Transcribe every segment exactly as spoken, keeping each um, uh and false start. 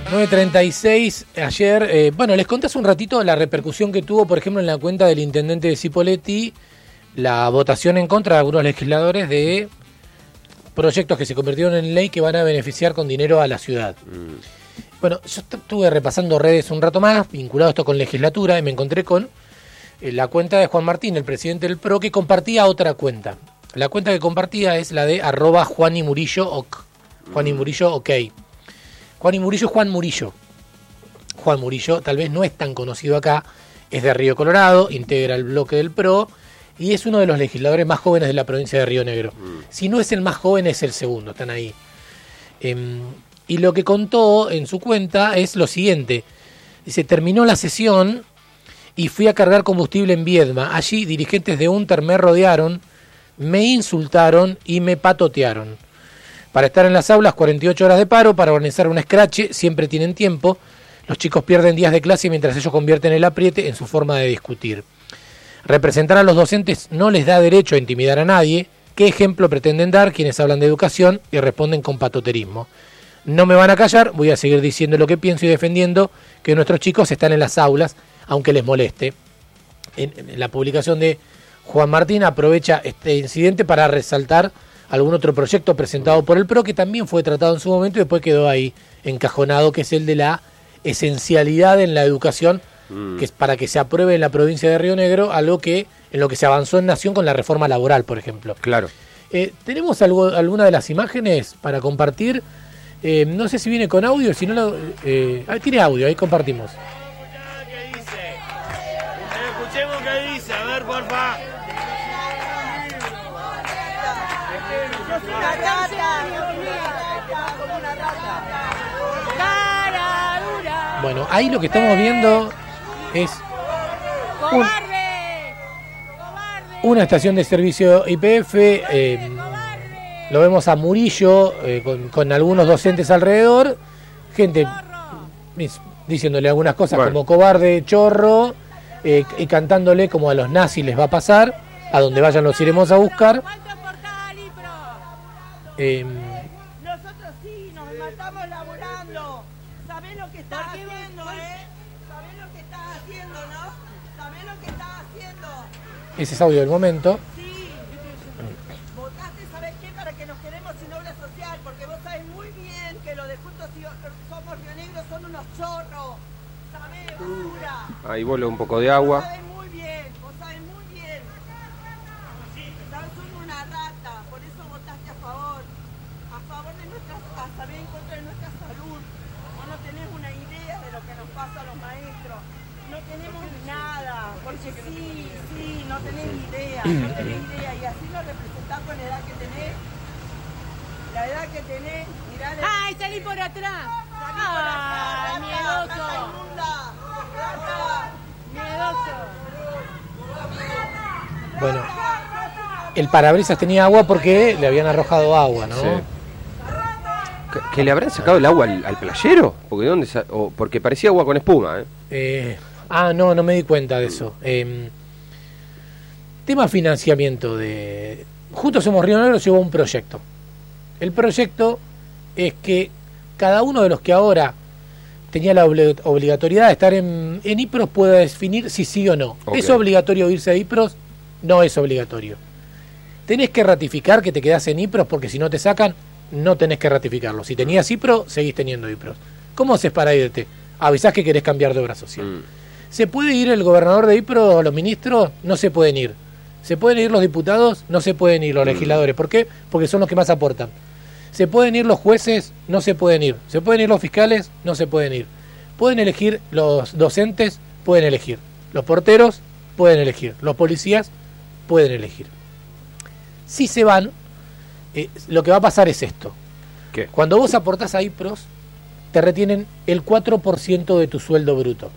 nueve treinta y seis ayer, eh, bueno, les conté hace un ratito la repercusión que tuvo, por ejemplo, en la cuenta del intendente de Cipolletti, la votación en contra de algunos legisladores de proyectos que se convirtieron en ley que van a beneficiar con dinero a la ciudad. Mm. Bueno, yo estuve repasando redes un rato más, vinculado esto con legislatura, y me encontré con eh, la cuenta de Juan Martín, el presidente del P R O, que compartía otra cuenta. La cuenta que compartía es la de arroba Juan y Murillo, ok. Juan y Murillo, ok. Juan y Murillo es Juan Murillo. Juan Murillo tal vez no es tan conocido acá, es de Río Colorado, integra el bloque del P R O y es uno de los legisladores más jóvenes de la provincia de Río Negro. Mm. Si no es el más joven, es el segundo, están ahí. Eh, y lo que contó en su cuenta es lo siguiente. Dice, terminó la sesión y fui a cargar combustible en Viedma. Allí dirigentes de UNTER me rodearon, me insultaron y me patotearon. Para estar en las aulas, cuarenta y ocho horas de paro, para organizar un escrache, siempre tienen tiempo. Los chicos pierden días de clase mientras ellos convierten el apriete en su forma de discutir. Representar a los docentes no les da derecho a intimidar a nadie. ¿Qué ejemplo pretenden dar quienes hablan de educación y responden con patoterismo? No me van a callar, voy a seguir diciendo lo que pienso y defendiendo que nuestros chicos están en las aulas, aunque les moleste. En, en la publicación de Juan Martín aprovecha este incidente para resaltar algún otro proyecto presentado por el P R O que también fue tratado en su momento y después quedó ahí encajonado, que es el de la esencialidad en la educación, mm. que es para que se apruebe en la provincia de Río Negro, algo que en lo que se avanzó en Nación con la reforma laboral, por ejemplo. Claro. Eh, ¿Tenemos algo, alguna de las imágenes para compartir? Eh, no sé si viene con audio, si no lo, eh, ahí tiene audio, ahí compartimos. ¿Qué dice? Escuchemos qué dice, a ver, porfa. Una rata, como una rata. Cara dura. Bueno, ahí lo que estamos viendo es un, una estación de servicio Y P F. Eh, lo vemos a Murillo eh, con, con algunos docentes alrededor, gente diciéndole algunas cosas bueno. como cobarde, chorro, eh, y cantándole como a los nazis les va a pasar, a donde vayan los iremos a buscar. Eh, Nosotros sí, nos matamos laburando. ¿Sabés lo que estás haciendo, eh? ¿Sabés lo que estás haciendo, no? ¿Sabés lo que estás haciendo? Ese es audio del momento. Sí. Votaste, ¿sabés qué? Para que nos quedemos sin obra social, porque vos sabés muy bien que los de Juntos Somos Río Negro son unos chorros. ¿Sabés, basura? Ahí vuela un poco de agua. Vos sabés muy bien, vos sabés muy bien. Sabés, son una rata, por eso votaste a favor. A favor de nuestra, a saber en contra de nuestra salud. Vos no tenés una idea de lo que nos pasa a los maestros. No tenemos nada, porque sí, sí, no tenés idea, no tenés idea. Y así lo representás con la edad que tenés. La edad que tenés, mirá. De... ¡Ay, salí por atrás! Salí por atrás, ¡Ay, miedoso! rata inmunda, rata. ¡Miedoso! Bueno, el parabrisas tenía agua porque le habían arrojado agua, ¿no? Sí. ¿Que, que le habrán sacado el agua al, al playero? Porque dónde sa- o porque parecía agua con espuma, ¿eh? Eh, ah, no, no me di cuenta de eso. Eh, tema financiamiento de... Juntos Somos Río Negro llevó un proyecto. El proyecto es que cada uno de los que ahora tenía la obli- obligatoriedad de estar en, en I P R O S pueda definir si sí o no. Okay. ¿Es obligatorio irse a I P R O S? No es obligatorio. ¿Tenés que ratificar que te quedás en I P R O S porque si no te sacan? No tenés que ratificarlo. Si tenías I P R O, seguís teniendo I P R O. ¿Cómo haces para irte? Avisás que querés cambiar de obra social. Mm. ¿Se puede ir el gobernador de I P R O o los ministros? No se pueden ir. ¿Se pueden ir los diputados? No se pueden ir los mm. legisladores. ¿Por qué? Porque son los que más aportan. ¿Se pueden ir los jueces? No se pueden ir. ¿Se pueden ir los fiscales? No se pueden ir. ¿Pueden elegir los docentes? Pueden elegir. ¿Los porteros? Pueden elegir. ¿Los policías? Pueden elegir. Si se van, eh, lo que va a pasar es esto. ¿Qué? Cuando vos aportás a I P R O S, te retienen el cuatro por ciento de tu sueldo bruto.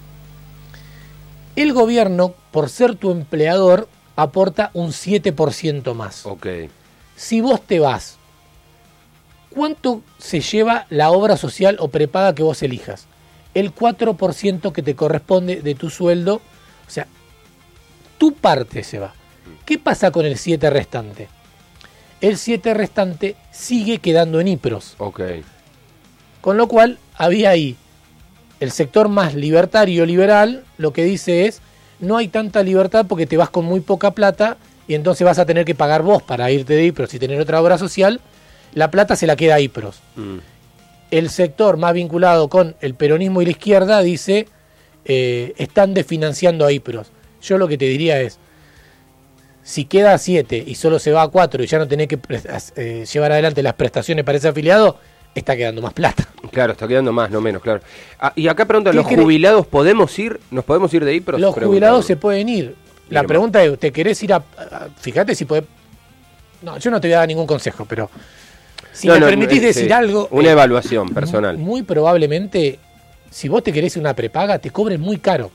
El gobierno, por ser tu empleador, aporta un siete por ciento más. Ok. Si vos te vas, ¿cuánto se lleva la obra social o prepaga que vos elijas? El cuatro por ciento que te corresponde de tu sueldo, o sea, tu parte se va. ¿Qué pasa con el siete restante? El siete restante sigue quedando en I P R O S. Ok. Con lo cual, había ahí el sector más libertario, liberal, lo que dice es, no hay tanta libertad porque te vas con muy poca plata y entonces vas a tener que pagar vos para irte de IPROS y tener otra obra social, la plata se la queda a IPROS. Mm. El sector más vinculado con el peronismo y la izquierda dice, eh, están desfinanciando a IPROS. Yo lo que te diría es, si queda a siete y solo se va a cuatro y ya no tenés que eh, llevar adelante las prestaciones para ese afiliado, está quedando más plata. Claro, está quedando más, no menos, claro. Ah, y acá preguntan, ¿los jubilados podemos ir? ¿Nos podemos ir de IPROS? Los jubilados se pueden ir. La pregunta es, ¿te querés ir a...? a fíjate si podés... No, yo no te voy a dar ningún consejo, pero... Si no, me no, permitís eh, decir sí, algo... Una eh, evaluación personal. Muy, muy probablemente, si vos te querés una prepaga, te cobren muy caro.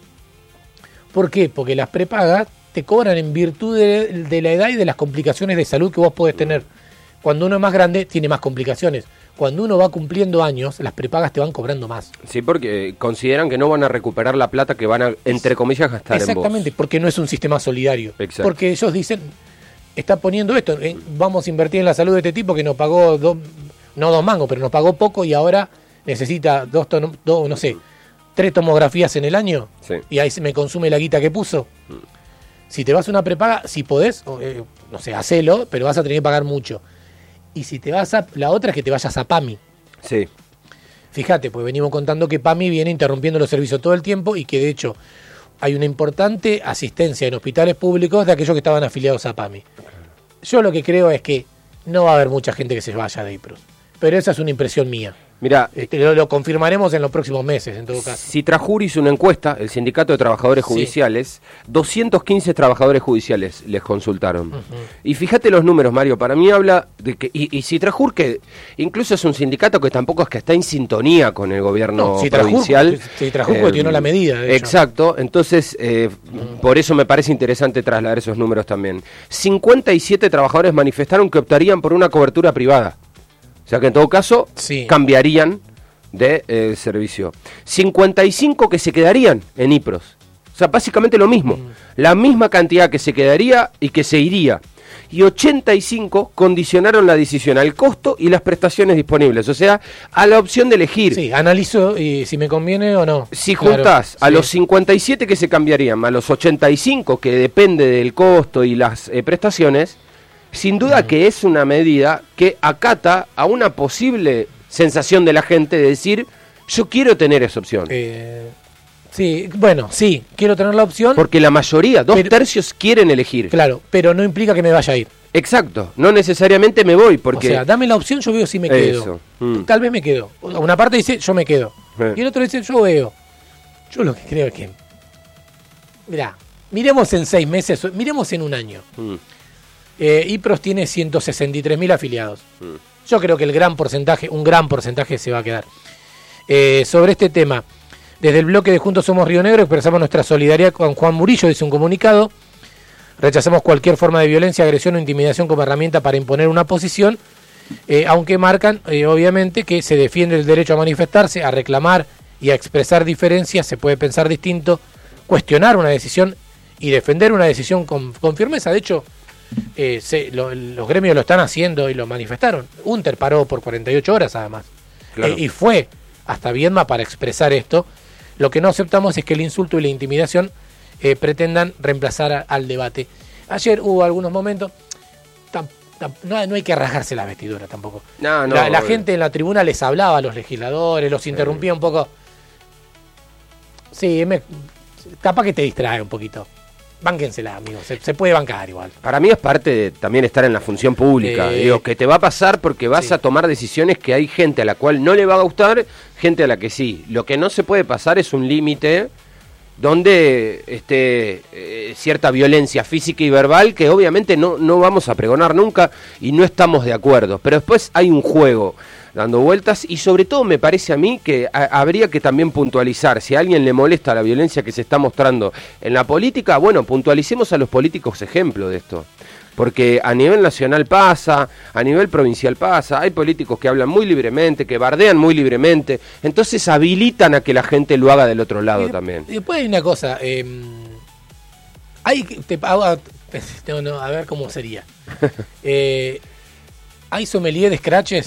¿Por qué? Porque las prepagas te cobran en virtud de, de la edad y de las complicaciones de salud que vos podés tener. Cuando uno es más grande, tiene más complicaciones. Cuando uno va cumpliendo años, las prepagas te van cobrando más. Sí, porque consideran que no van a recuperar la plata que van a, entre comillas, gastar en vos. Exactamente, porque no es un sistema solidario. Exacto. Porque ellos dicen, está poniendo esto, eh, vamos a invertir en la salud de este tipo que nos pagó, do, no dos mangos, pero nos pagó poco y ahora necesita dos, tono, dos no sé, tres tomografías en el año, sí, y ahí se me consume la guita que puso. Mm. Si te vas a una prepaga, si podés, eh, no sé, hacelo, pero vas a tener que pagar mucho. Y si te vas a... La otra es que te vayas a PAMI. Sí. Fíjate, pues venimos contando que PAMI viene interrumpiendo los servicios todo el tiempo y que de hecho hay una importante asistencia en hospitales públicos de aquellos que estaban afiliados a PAMI. Yo lo que creo es que no va a haber mucha gente que se vaya de IPROS. Pero esa es una impresión mía. Mirá, este, lo, lo confirmaremos en los próximos meses, en todo caso. Citrajur hizo una encuesta, el Sindicato de Trabajadores Judiciales, sí, doscientos quince trabajadores judiciales les consultaron. Uh-huh. Y fíjate los números, Mario, para mí habla de que, y, y Citrajur, que incluso es un sindicato que tampoco es que está en sintonía con el gobierno no, Citrajur, provincial. Citrajur eh, cuestionó la medida. De exacto, entonces, eh, uh-huh, por eso me parece interesante trasladar esos números también. cincuenta y siete trabajadores manifestaron que optarían por una cobertura privada. O sea que en todo caso sí, cambiarían de eh, servicio. cincuenta y cinco que se quedarían en IPROS. O sea, básicamente lo mismo. Mm. La misma cantidad que se quedaría y que se iría. Y ochenta y cinco condicionaron la decisión al costo y las prestaciones disponibles. O sea, a la opción de elegir. Sí, analizo y si me conviene o no. Si claro, juntás a sí, los cincuenta y siete que se cambiarían, a los ochenta y cinco que depende del costo y las eh, prestaciones... Sin duda uh-huh, que es una medida que acata a una posible sensación de la gente de decir, yo quiero tener esa opción. Eh, sí, bueno, sí, quiero tener la opción. Porque la mayoría, dos pero, tercios quieren elegir. Claro, pero no implica que me vaya a ir. Exacto, no necesariamente me voy porque... O sea, dame la opción, yo veo si me quedo. Eso. Mm. Tal vez me quedo. Una parte dice, yo me quedo. Eh. Y el otro dice, yo veo. Yo lo que creo es que... Mirá, miremos en seis meses, miremos en un año. Mm. Eh, IPROS tiene ciento sesenta y tres mil afiliados. Mm. Yo creo que el gran porcentaje, un gran porcentaje se va a quedar. Eh, sobre este tema, desde el bloque de Juntos Somos Río Negro expresamos nuestra solidaridad con Juan Murillo, dice un comunicado. Rechazamos cualquier forma de violencia, agresión o intimidación como herramienta para imponer una posición, eh, aunque marcan, eh, obviamente, que se defiende el derecho a manifestarse, a reclamar y a expresar diferencias, se puede pensar distinto, cuestionar una decisión y defender una decisión con, con firmeza. De hecho, Eh, se, lo, los gremios lo están haciendo y lo manifestaron. UNTER paró por cuarenta y ocho horas además, claro, eh, y fue hasta Viedma para expresar esto. Lo que no aceptamos es que el insulto y la intimidación eh, pretendan reemplazar a, al debate. Ayer hubo algunos momentos, tam, tam, no, no hay que rasgarse la vestidura tampoco. No, no, la, la gente en la tribuna les hablaba a los legisladores, los interrumpía un poco. Sí, me, capaz que te distrae un poquito. Bánquensela, amigos, se, se puede bancar igual. Para mí es parte de también estar en la función pública. Eh, Digo, que te va a pasar porque vas sí, a tomar decisiones que hay gente a la cual no le va a gustar, gente a la que sí. Lo que no se puede pasar es un límite donde esté eh, cierta violencia física y verbal que obviamente no, no vamos a pregonar nunca y no estamos de acuerdo. Pero después hay un juego dando vueltas y sobre todo me parece a mí que a, habría que también puntualizar, si a alguien le molesta la violencia que se está mostrando en la política, bueno, puntualicemos a los políticos ejemplo de esto, porque a nivel nacional pasa, a nivel provincial pasa, hay políticos que hablan muy libremente, que bardean muy libremente, entonces habilitan a que la gente lo haga del otro lado y de, también. Y después hay una cosa, eh, hay te, a, no, no, a ver cómo sería, eh, hay sommelier de scratches.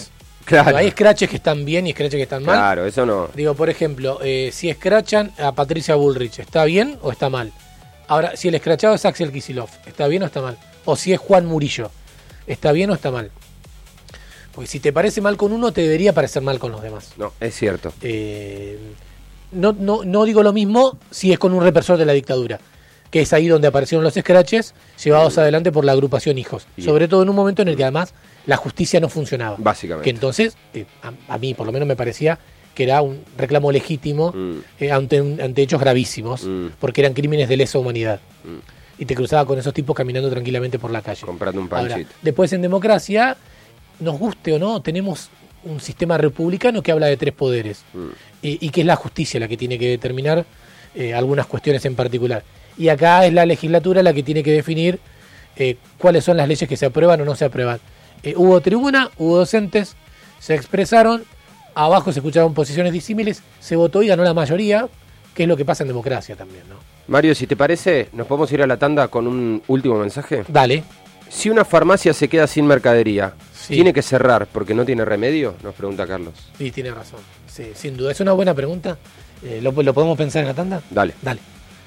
Claro. Digo, hay scratches que están bien y scratches que están mal. Claro, eso no. Digo, por ejemplo, eh, si scratchan a Patricia Bullrich, ¿está bien o está mal? Ahora, si el scratchado es Axel Kicillof, ¿está bien o está mal? O si es Juan Murillo, ¿está bien o está mal? Porque si te parece mal con uno, te debería parecer mal con los demás. No, es cierto. Eh, no, no, no digo lo mismo si es con un represor de la dictadura, que es ahí donde aparecieron los scratches llevados mm. adelante por la agrupación Hijos. Bien. Sobre todo en un momento en el que además la justicia no funcionaba. Básicamente. Que entonces, eh, a, a mí por lo menos me parecía que era un reclamo legítimo mm. eh, ante, un, ante hechos gravísimos, mm. porque eran crímenes de lesa humanidad. Mm. Y te cruzaba con esos tipos caminando tranquilamente por la calle. Comprando un panchito. Ahora, después en democracia, nos guste o no, tenemos un sistema republicano que habla de tres poderes. Mm. Y, y que es la justicia la que tiene que determinar eh, algunas cuestiones en particular. Y acá es la legislatura la que tiene que definir eh, cuáles son las leyes que se aprueban o no se aprueban. Eh, hubo tribuna, hubo docentes, se expresaron, abajo se escucharon posiciones disímiles, se votó y ganó la mayoría, que es lo que pasa en democracia también, ¿no? Mario, si te parece, ¿nos podemos ir a la tanda con un último mensaje? Dale. Si una farmacia se queda sin mercadería, sí. ¿tiene que cerrar porque no tiene remedio? Nos pregunta Carlos. Sí, tiene razón. Sí, sin duda. Es una buena pregunta. Eh, ¿lo, ¿Lo podemos pensar en la tanda? Dale. Dale.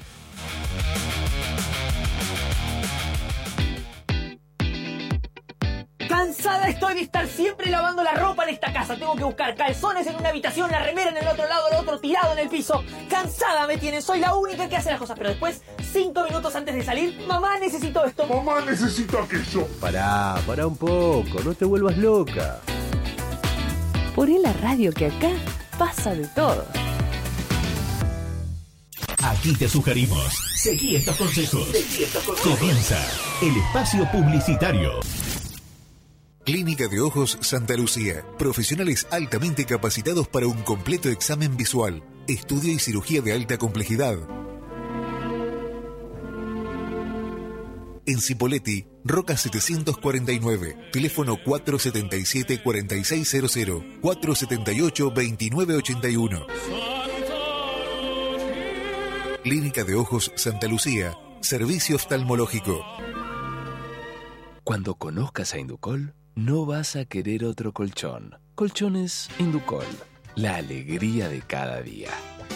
Cansada estoy de estar siempre lavando la ropa en esta casa. Tengo que buscar calzones en una habitación, la remera en el otro lado, el otro tirado en el piso. Cansada me tienen, soy la única que hace las cosas. Pero después, cinco minutos antes de salir, mamá, necesito esto. Mamá, necesito aquello. Pará, pará un poco, no te vuelvas loca. Poné la radio que acá pasa de todo. Aquí te sugerimos. Seguí estos consejos. Seguí estos consejos. Comienza el espacio publicitario. Clínica de Ojos Santa Lucía. Profesionales altamente capacitados para un completo examen visual, estudio y cirugía de alta complejidad. En Cipolletti, Roca setecientos cuarenta y nueve, teléfono cuatro setenta y siete, cuarenta y seis cero cero, cuatro setenta y ocho, veintinueve ochenta y uno. Clínica de Ojos Santa Lucía, servicio oftalmológico. Cuando conozcas a Inducol, no vas a querer otro colchón. Colchones Inducol, la alegría de cada día.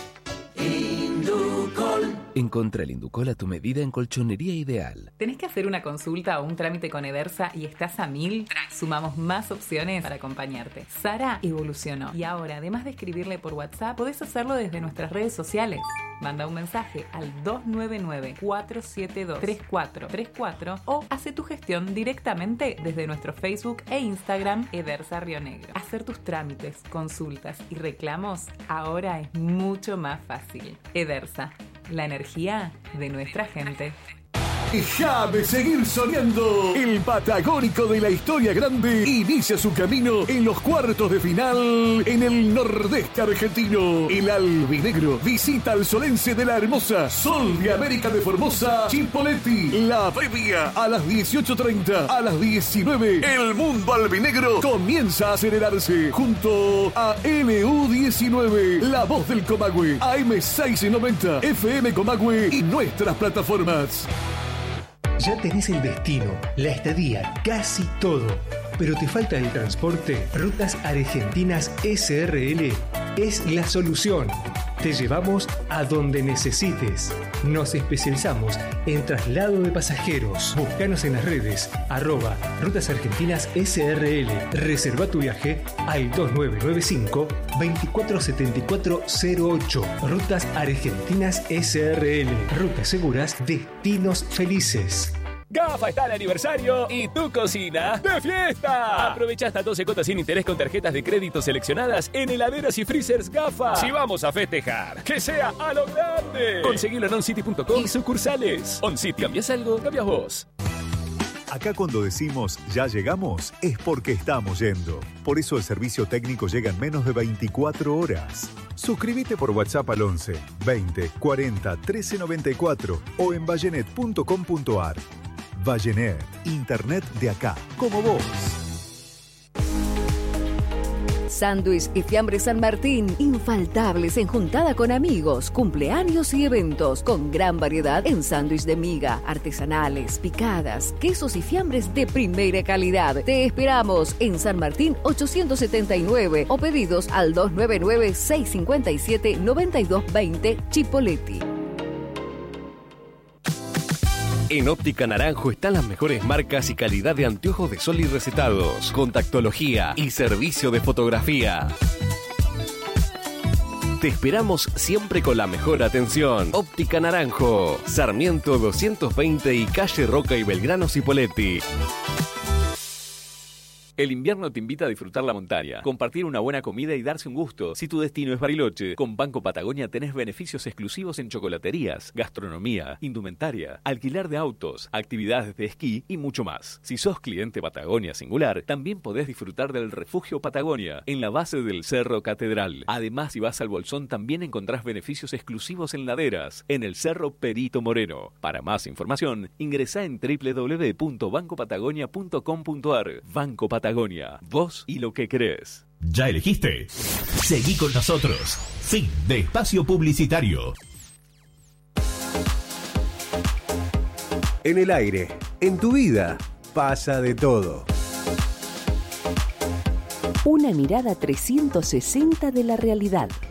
Inducol. Encontra el Inducol a tu medida en Colchonería Ideal. ¿Tenés que hacer una consulta o un trámite con Edersa y estás a mil? Sumamos más opciones para acompañarte. Sara evolucionó y ahora, además de escribirle por WhatsApp, podés hacerlo desde nuestras redes sociales. Manda un mensaje al dos nueve nueve, cuatro siete dos, tres cuatro tres cuatro o hace tu gestión directamente desde nuestro Facebook e Instagram Edersa Río Negro. Hacer tus trámites, consultas y reclamos ahora es mucho más fácil. Edersa, la energía de nuestra gente. Deja de seguir soñando. El patagónico de la historia grande inicia su camino en los cuartos de final en el nordeste argentino. El albinegro visita al solense de la hermosa Sol de América de Formosa, Cipolletti. La previa a las dieciocho treinta, a las diecinueve. El mundo albinegro comienza a acelerarse junto a L U diecinueve, la voz del Comahue, A M seiscientos noventa, F M Comahue y nuestras plataformas. Ya tenés el destino, la estadía, casi todo, pero te falta el transporte. Rutas Argentinas S R L es la solución. Te llevamos a donde necesites. Nos especializamos en traslado de pasajeros. Búscanos en las redes, arroba Rutas Argentinas S R L. Reserva tu viaje al dos nueve nueve cinco, veinticuatro setenta y cuatro cero ocho. Rutas Argentinas S R L. Rutas seguras, destinos felices. GAFA está de aniversario y tu cocina de fiesta. Aprovecha hasta doce cuotas sin interés con tarjetas de crédito seleccionadas en heladeras y freezers GAFA. Si vamos a festejar, que sea a lo grande. Conseguilo en oncity punto com y sucursales. OnCity, ¿cambias algo? Cambias vos. Acá cuando decimos ya llegamos, es porque estamos yendo. Por eso el servicio técnico llega en menos de veinticuatro horas. Suscríbete por WhatsApp al once, veinte, cuarenta, trece noventa y cuatro o en vallenet punto com punto ar. Vallenet, internet de acá, como vos. Sándwich y Fiambre San Martín, infaltables en juntada con amigos, cumpleaños y eventos, con gran variedad en sándwich de miga, artesanales, picadas, quesos y fiambres de primera calidad. Te esperamos en San Martín ochocientos setenta y nueve o pedidos al dos nueve nueve, seis cinco siete, nueve dos dos cero Chipoleti. En Óptica Naranjo están las mejores marcas y calidad de anteojos de sol y recetados, contactología y servicio de fotografía. Te esperamos siempre con la mejor atención. Óptica Naranjo, Sarmiento doscientos veinte y calle Roca y Belgrano Cipolletti. El invierno te invita a disfrutar la montaña, compartir una buena comida y darse un gusto. Si tu destino es Bariloche, con Banco Patagonia tenés beneficios exclusivos en chocolaterías, gastronomía, indumentaria, alquiler de autos, actividades de esquí y mucho más. Si sos cliente Patagonia Singular, también podés disfrutar del Refugio Patagonia, en la base del Cerro Catedral. Además, si vas al Bolsón, también encontrás beneficios exclusivos en laderas, en el Cerro Perito Moreno. Para más información, ingresá en doble u doble u doble u punto banco patagonia punto com punto ar. Banco Patagonia. Patagonia, vos y lo que querés. ¿Ya elegiste? Seguí con nosotros. Fin de espacio publicitario. En el aire, en tu vida, pasa de todo. Una mirada trescientos sesenta de la realidad.